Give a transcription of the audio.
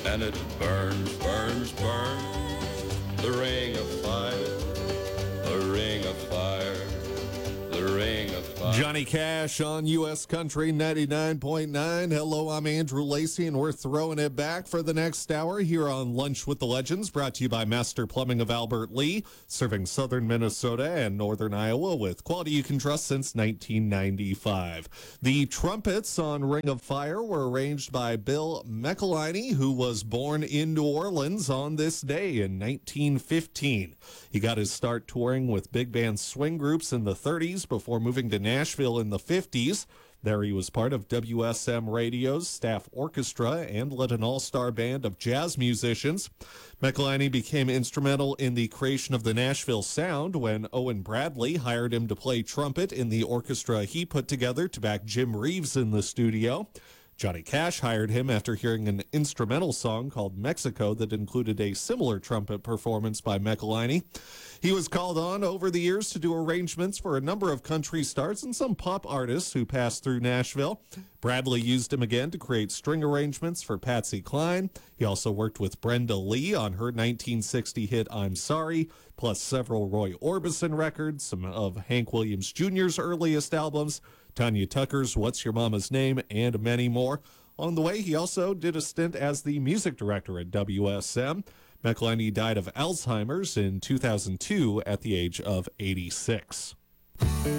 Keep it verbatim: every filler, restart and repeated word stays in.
and it burns, burns, burns. The ring of fire, the ring of fire, the ring of fire. Johnny Cash on U S Country ninety-nine point nine. Hello, I'm Andrew Lacey, and we're throwing it back for the next hour here on Lunch with the Legends, brought to you by Master Plumbing of Albert Lea, serving southern Minnesota and northern Iowa with quality you can trust since nineteen ninety-five. The trumpets on Ring of Fire were arranged by Bill McElhinney, who was born in New Orleans on this day in nineteen fifteen. He got his start touring with big band swing groups in the thirties before moving to Nashville in the fifties. There he was part of W S M Radio's staff orchestra and led an all-star band of jazz musicians. McElhinney became instrumental in the creation of the Nashville sound when Owen Bradley hired him to play trumpet in the orchestra he put together to back Jim Reeves in the studio. Johnny Cash hired him after hearing an instrumental song called Mexico that included a similar trumpet performance by McElhinney. He was called on over the years to do arrangements for a number of country stars and some pop artists who passed through Nashville. Bradley used him again to create string arrangements for Patsy Cline. He also worked with Brenda Lee on her nineteen sixty hit I'm Sorry, plus several Roy Orbison records, some of Hank Williams Junior's earliest albums, Tanya Tucker's What's Your Mama's Name, and many more. On the way, he also did a stint as the music director at W S M. McElhinney died of Alzheimer's in two thousand two at the age of eighty-six.